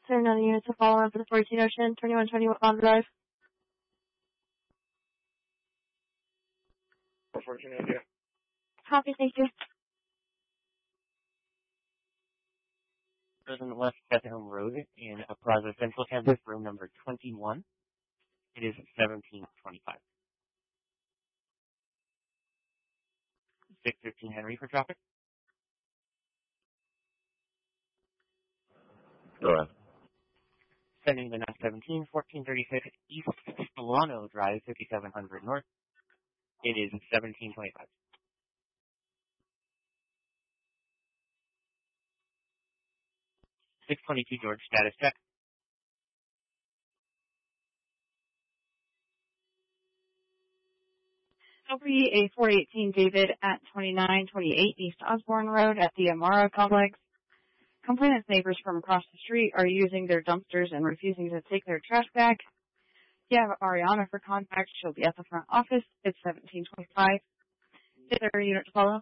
Turn on the units to follow up for the 14 Ocean, 2120 on drive. 14 India. Copy, thank you. President West Bethlehem Road in Plaza Central Campus, room number 21. It is 1725. 615 Henry for traffic. Go ahead. Sending the 917, 1436 East Solano Drive, 5700 North. It is 1725. 622 George, status check. Over a 418 David at 2928 East Osborne Road at the Amara Complex. Complainant's neighbors from across the street are using their dumpsters and refusing to take their trash back. If you have Ariana for contact, she'll be at the front office. It's 1725. Is there a unit to follow?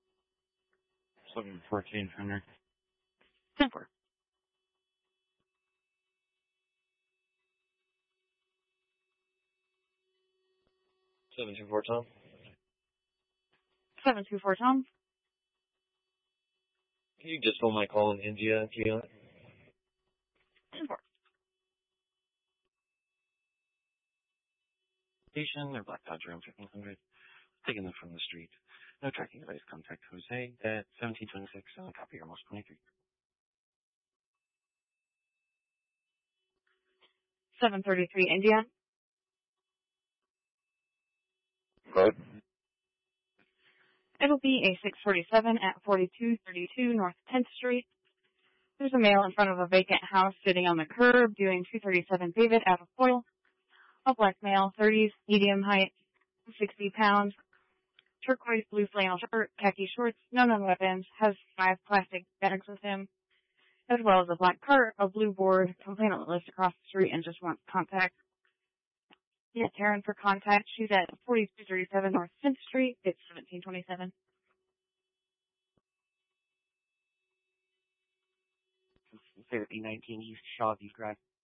714 Henry. 10-4. 724 Tom. 724 Tom. Can you just hold my call in India, Gila? 10-4. Station, they're Black Dodge Room 1500. Taking them from the street. No tracking device. Contact Jose at 1726. Copy your most 23. 733 India. Good. It'll be a 647 at 4232 North 10th Street. There's a male in front of a vacant house sitting on the curb doing 237 David out of foil. A black male, 30s, medium height, 60 pounds, turquoise blue flannel shirt, khaki shorts, no known weapons, has 5 plastic bags with him, as well as a black cart, a blue board. Complainant lives across the street and just wants contact. Yeah, Taryn for contact. She's at 4237 North 10th Street. It's 1727. Say that 19 East Shawview Drive.